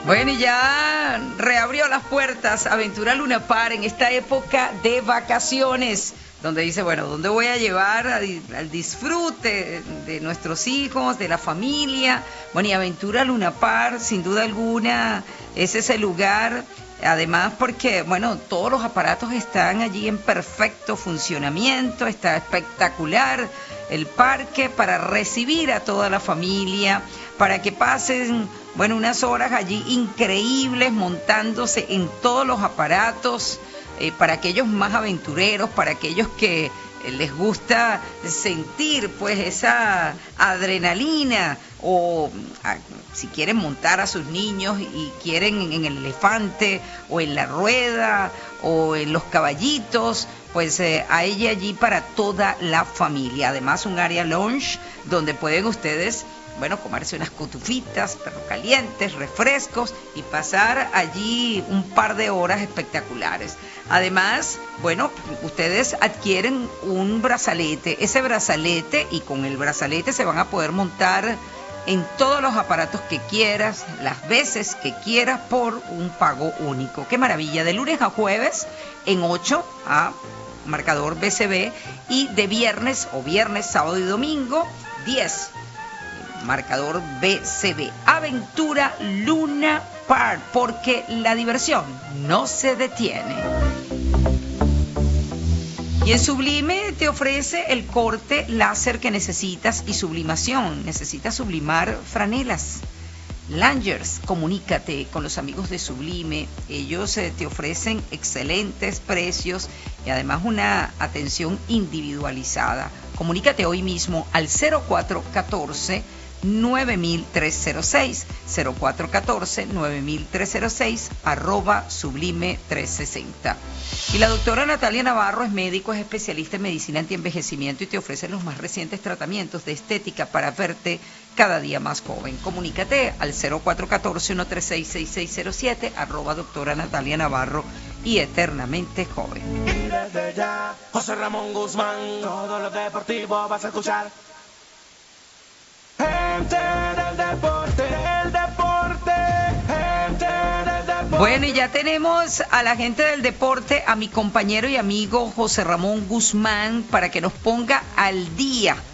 Bueno, y ya reabrió las puertas Aventura Luna Park en esta época de vacaciones, donde dice, bueno, ¿dónde voy a llevar al disfrute de nuestros hijos, de la familia? Bueno, y Aventura Luna Park, sin duda alguna, es ese lugar. Además porque, bueno, todos los aparatos están allí en perfecto funcionamiento, está espectacular el parque para recibir a toda la familia, para que pasen, bueno, unas horas allí increíbles montándose en todos los aparatos, para aquellos más aventureros, para aquellos que les gusta sentir pues esa adrenalina, o si quieren montar a sus niños y quieren en el elefante o en la rueda o en los caballitos, pues hay allí para toda la familia. Además un área lounge donde pueden ustedes, bueno, comerse unas cotufitas, perros calientes, refrescos y pasar allí un par de horas espectaculares. Además, bueno, ustedes adquieren un brazalete, ese brazalete, y con el brazalete se van a poder montar en todos los aparatos que quieras, las veces que quieras, por un pago único. ¡Qué maravilla! De lunes a jueves en 8 a marcador BCB, y de viernes, sábado y domingo, 10. Marcador BCB. Aventura Luna Park, porque la diversión no se detiene. Y en Sublime te ofrece el corte láser que necesitas y sublimación. Necesitas sublimar franelas, Langers. Comunícate con los amigos de Sublime. Ellos te ofrecen excelentes precios y además una atención individualizada. Comunícate hoy mismo al 0414 9306, 0414 9306, @Sublime 360. Y la doctora Natalia Navarro es médico, es especialista en medicina antienvejecimiento y te ofrece los más recientes tratamientos de estética para verte cada día más joven. Comunícate al 0414 136 6607, @doctora Natalia Navarro, y eternamente joven. Y desde ya, José Ramón Guzmán, todo lo deportivo vas a escuchar. Gente del deporte, gente del deporte. Bueno, y ya tenemos a la gente del deporte, a mi compañero y amigo José Ramón Guzmán, para que nos ponga al día